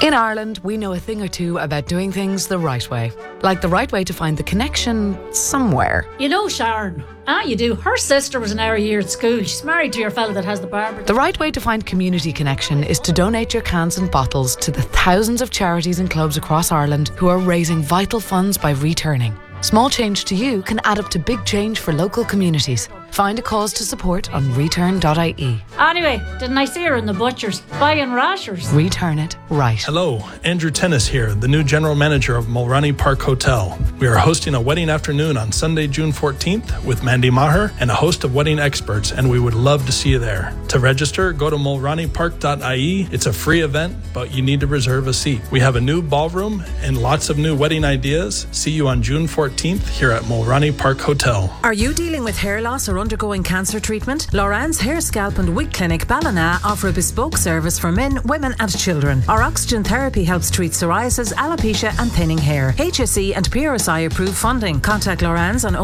In Ireland, we know a thing or two about doing things the right way. Like the right way to find the connection somewhere. You know Sharon. You do. Her sister was an hour a year at school. She's married to your fella that has the barber. The right way to find community connection is to donate your cans and bottles to the thousands of charities and clubs across Ireland who are raising vital funds by returning. Small change to you can add up to big change for local communities. Find a cause to support on return.ie. Anyway, didn't I see her in the butcher's buying rashers? Return it right. Hello, Andrew Tennis here, the new general manager of Mulroney Park Hotel. We are hosting a wedding afternoon on Sunday, June 14th with Mandy Maher and a host of wedding experts, and we would love to see you there. To register, go to mulroneypark.ie. It's a free event, but you need to reserve a seat. We have a new ballroom and lots of new wedding ideas. See you on June 14th here at Mulroney Park Hotel. Are you dealing with hair loss or undergoing cancer treatment? Loran's Hair, Scalp and Wig Clinic Ballina offer a bespoke service for men, women and children. Our oxygen therapy helps treat psoriasis, alopecia and thinning hair. HSE and PRSI approved funding. Contact Loran's on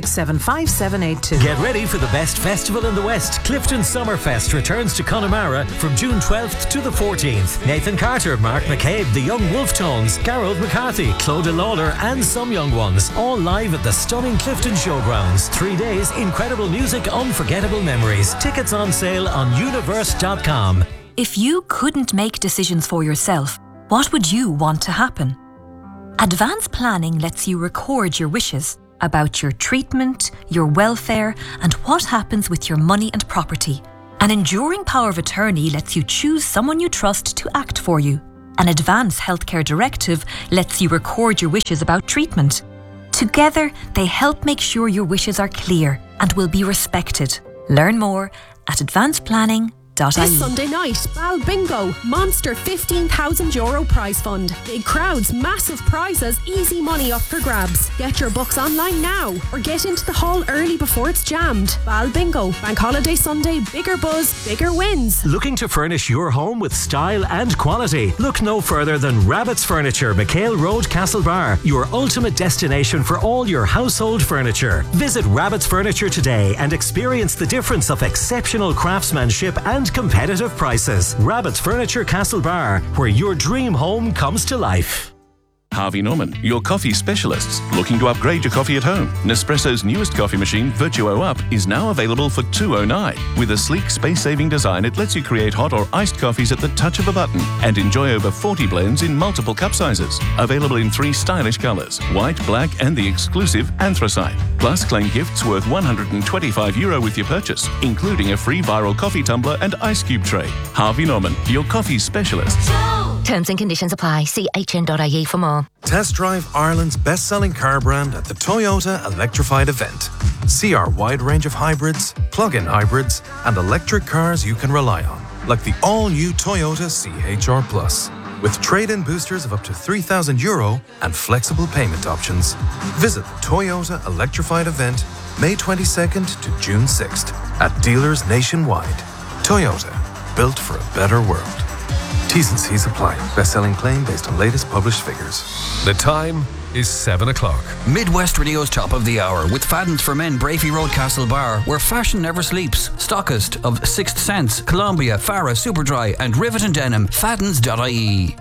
096755782. Get ready for the best festival in the West. Clifton Summerfest returns to Connemara from June 12th to the 14th. Nathan Carter, Mark McCabe, the Young Wolf Tones, Gerald McCarthy, Clodagh Lawler and some young ones. All live at the stunning Clifton Showgrounds. 3 days, incredible music, unforgettable memories. Tickets on sale on universe.com. If you couldn't make decisions for yourself, what would you want to happen? Advanced planning lets you record your wishes about your treatment, your welfare, and what happens with your money and property. An enduring power of attorney lets you choose someone you trust to act for you. An advanced healthcare directive lets you record your wishes about treatment. Together, they help make sure your wishes are clear and will be respected. Learn more at advancedplanning.ie. This Sunday night, Bal Bingo, monster €15,000 prize fund. Big crowds, massive prizes, easy money up for grabs. Get your books online now or get into the hall early before it's jammed. Bal Bingo, Bank Holiday Sunday, bigger buzz, bigger wins. Looking to furnish your home with style and quality? Look no further than Rabbit's Furniture, McHale Road, Castlebar, your ultimate destination for all your household furniture. Visit Rabbit's Furniture today and experience the difference of exceptional craftsmanship and competitive prices. Rabbit's Furniture, Castlebar, where your dream home comes to life. Harvey Norman, your coffee specialists. Looking to upgrade your coffee at home? Nespresso's newest coffee machine, Virtuo Up, is now available for $209. With a sleek, space-saving design, it lets you create hot or iced coffees at the touch of a button and enjoy over 40 blends in multiple cup sizes. Available in 3 stylish colours, white, black and the exclusive Anthracite. Plus, claim gifts worth €125 with your purchase, including a free viral coffee tumbler and ice cube tray. Harvey Norman, your coffee specialists. Terms and conditions apply. See hn.ie for more. Test drive Ireland's best-selling car brand at the Toyota Electrified event. See our wide range of hybrids, plug-in hybrids, and electric cars you can rely on, like the all-new Toyota CHR Plus, with trade-in boosters of up to €3,000 and flexible payment options. Visit the Toyota Electrified event May 22nd to June 6th at dealers nationwide. Toyota, built for a better world. T's and C's apply. Best-selling claim based on latest published figures. The time is 7 o'clock. Midwest Radio's top of the hour with Faddens for Men, Brafey Road, Castlebar, where fashion never sleeps. Stockist of Sixth Sense, Columbia, Farah, Superdry and Rivet and Denim. Faddens.ie.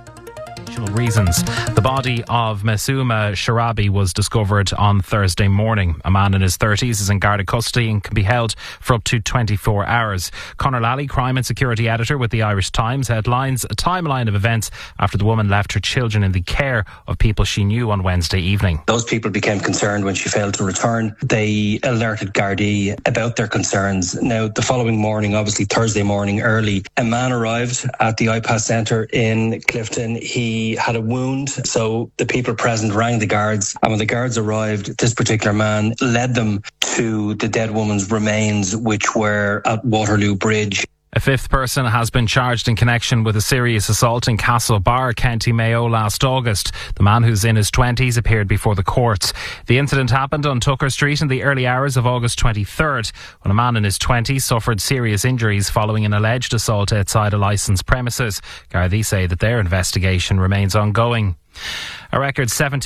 Reasons. The body of Masooma Sharabi was discovered on Thursday morning. A man in his 30s is in guarded custody and can be held for up to 24 hours. Conor Lally, crime and security editor with the Irish Times, outlines a timeline of events after the woman left her children in the care of people she knew on Wednesday evening. Those people became concerned when she failed to return. They alerted Gardaí about their concerns. Now, the following morning, obviously Thursday morning early, a man arrived at the IPAS centre in Clifton. He had a wound, so the people present rang the guards, and when the guards arrived, this particular man led them to the dead woman's remains, which were at Waterloo Bridge. A fifth person has been charged in connection with a serious assault in Castlebar, County Mayo last August. The man, who's in his 20s, appeared before the courts. The incident happened on Tucker Street in the early hours of August 23rd, when a man in his 20s suffered serious injuries following an alleged assault outside a licensed premises. Gardaí say that their investigation remains ongoing. A record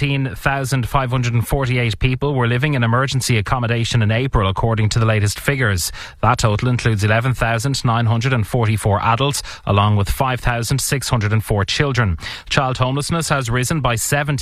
17,548 people were living in emergency accommodation in April, according to the latest figures. That total includes 11,944 adults, along with 5,604 children. Child homelessness has risen by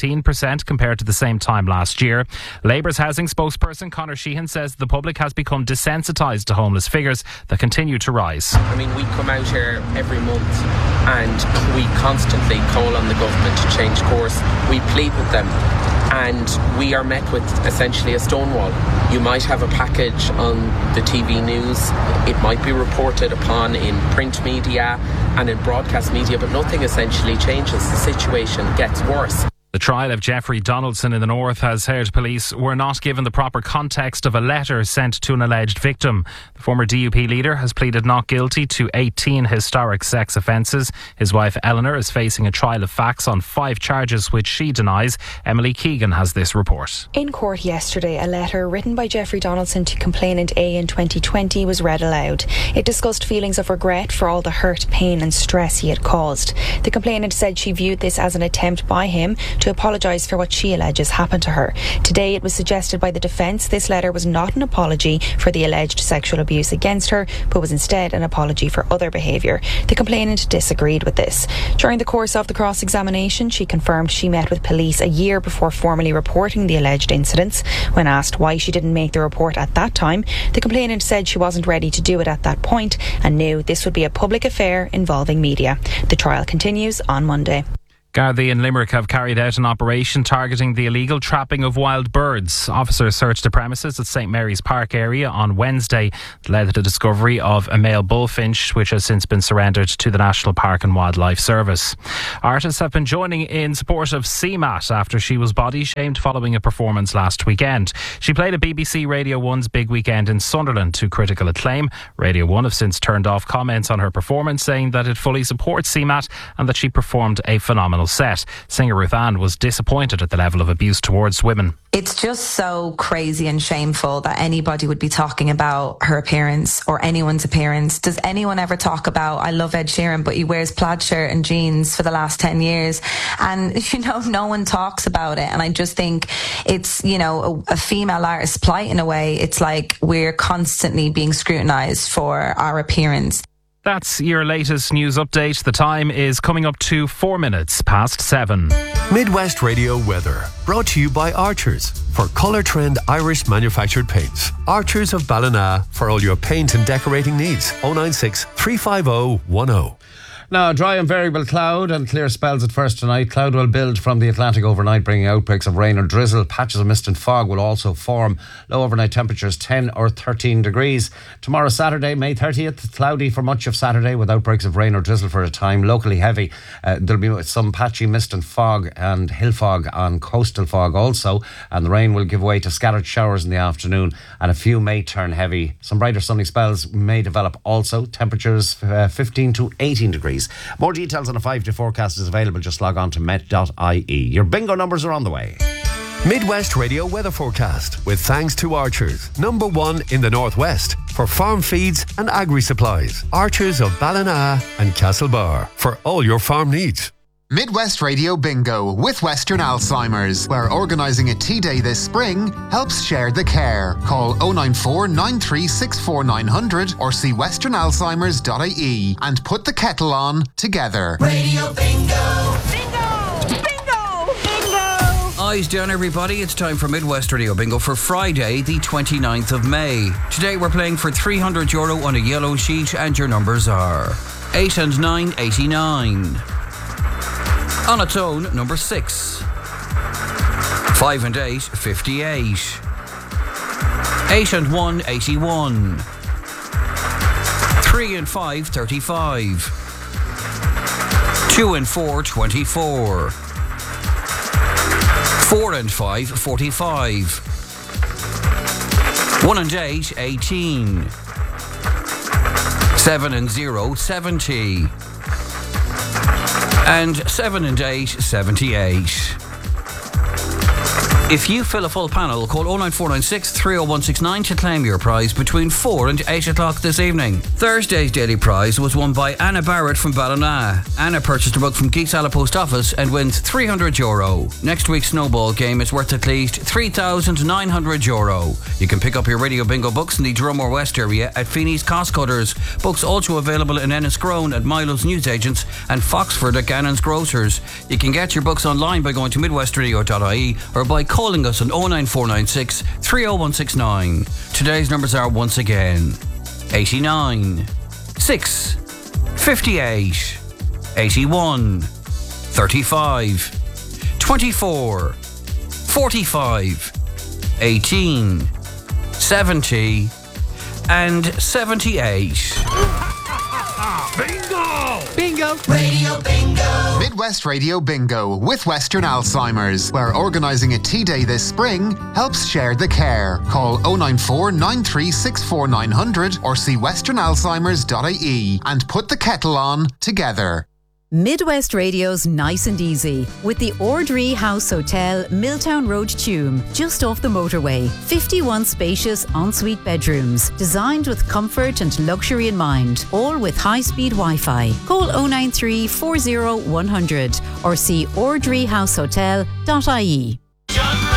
17% compared to the same time last year. Labour's housing spokesperson Conor Sheehan says the public has become desensitised to homeless figures that continue to rise. I mean, we come out here every month and we constantly call on the government to change course. We plead with them and we are met with essentially a stonewall. You might have a package on the TV news, it might be reported upon in print media and in broadcast media, but nothing essentially changes. The situation gets worse. The trial of Jeffrey Donaldson in the North has heard police were not given the proper context of a letter sent to an alleged victim. The former DUP leader has pleaded not guilty to 18 historic sex offences. His wife Eleanor is facing a trial of facts on 5 charges which she denies. Emily Keegan has this report. In court yesterday, a letter written by Jeffrey Donaldson to complainant A in 2020 was read aloud. It discussed feelings of regret for all the hurt, pain and stress he had caused. The complainant said she viewed this as an attempt by him to apologise for what she alleges happened to her. Today it was suggested by the defence this letter was not an apology for the alleged sexual abuse against her, but was instead an apology for other behaviour. The complainant disagreed with this. During the course of the cross-examination, she confirmed she met with police a year before formally reporting the alleged incidents. When asked why she didn't make the report at that time, the complainant said she wasn't ready to do it at that point and knew this would be a public affair involving media. The trial continues on Monday. Gardaí in Limerick have carried out an operation targeting the illegal trapping of wild birds. Officers searched the premises at St Mary's Park area on Wednesday. It led to the discovery of a male bullfinch, which has since been surrendered to the National Park and Wildlife Service. Artists have been joining in support of CMAT after she was body shamed following a performance last weekend. She played at BBC Radio 1's Big Weekend in Sunderland to critical acclaim. Radio 1 have since turned off comments on her performance, saying that it fully supports CMAT and that she performed a phenomenal set. Singer Ruth Ann was disappointed at the level of abuse towards women. It's just so crazy and shameful that anybody would be talking about her appearance or anyone's appearance. Does anyone ever talk about, I love Ed Sheeran, but he wears plaid shirt and jeans for the last 10 years. And, no one talks about it. And I just think it's, a female artist's plight in a way. It's like we're constantly being scrutinised for our appearance. That's your latest news update. The time is coming up to 4 minutes past 7. Midwest Radio weather, brought to you by Archers for Colour Trend Irish manufactured paints. Archers of Ballina for all your paint and decorating needs. 096 350 10. Now, dry and variable cloud and clear spells at first tonight. Cloud will build from the Atlantic overnight, bringing outbreaks of rain or drizzle. Patches of mist and fog will also form. Low overnight temperatures 10 or 13 degrees. Tomorrow, Saturday, May 30th, cloudy for much of Saturday with outbreaks of rain or drizzle for a time. Locally heavy. There'll be some patchy mist and fog and hill fog on coastal fog also. And the rain will give way to scattered showers in the afternoon and a few may turn heavy. Some brighter sunny spells may develop also. Temperatures 15 to 18 degrees. More details on a 5-day forecast is available. Just log on to met.ie. Your bingo numbers are on the way. Midwest Radio weather forecast with thanks to Archers, #1 in the Northwest for farm feeds and agri-supplies. Archers of Ballina and Castlebar for all your farm needs. Midwest Radio Bingo with Western Alzheimer's, where organising a tea day this spring helps share the care. Call 094 9364 900 or see westernalzheimers.ie and put the kettle on together. Radio Bingo! Bingo! Bingo! Bingo! Eyes down, everybody. It's time for Midwest Radio Bingo for Friday, the 29th of May. Today we're playing for €300 on a yellow sheet, and your numbers are 8 and 9, 89. On its own, number 6. 5 and 8, 58. 8 and 1, 81. 3 and 5, 35. 2 and 4, 24. 4 and 5, 45. 1 and 8, 18. 7 and 0, 70. And 7 and 8, 78. If you fill a full panel, call 09496 30169 to claim your prize between 4 and 8 o'clock this evening. Thursday's daily prize was won by Anna Barrett from Ballina. Anna purchased a book from Geeks Alla Post Office and wins €300. Next week's snowball game is worth at least €3,900. You can pick up your Radio Bingo books in the Drumore West area at Feeney's Cost Cutters. Books also available in Enniscrone at Milo's Newsagents and Foxford at Gannon's Grocers. You can get your books online by going to midwestradio.ie or by calling us on 09496 30169. Today's numbers are once again 89 6 58 81 35 24 45 18 70 and 78. Bingo! Bingo! Radio Bingo! Midwest Radio Bingo with Western Alzheimer's, where organising a tea day this spring helps share the care. Call 094 9364 900 or see westernalzheimers.ie and put the kettle on together. Midwest Radio's Nice and Easy with the Ordree House Hotel, Milltown Road, Tuam, just off the motorway. 51 spacious ensuite bedrooms, designed with comfort and luxury in mind, all with high-speed Wi-Fi. Call 093 40 100 or see ordreehousehotel.ie.